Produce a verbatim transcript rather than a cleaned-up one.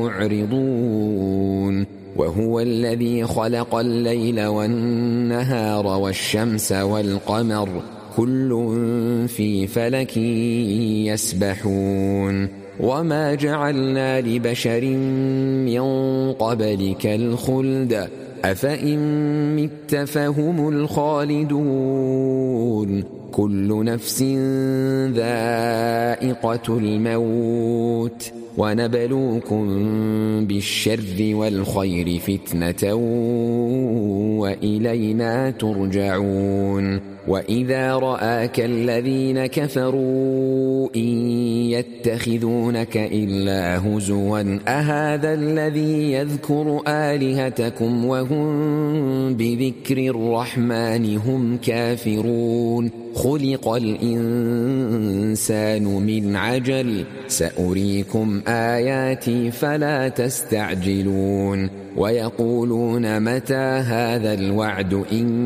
معرضون وهو الذي خلق الليل والنهار والشمس والقمر كل في فلك يسبحون وما جعلنا لبشر من قبلك الخلد أفإن مت فهم الخالدون كل نفس ذائقة الموت ونبلوكم بالشر والخير فتنة وإلينا ترجعون وإذا رآك الذين كفروا إن يتخذونك إلا هزوا أهذا الذي يذكر آلهتكم وهم بذكر الرحمن هم كافرون خلق الإنسان من عجل سأريكم آياتي فلا تستعجلون ويقولون متى هذا الوعد إن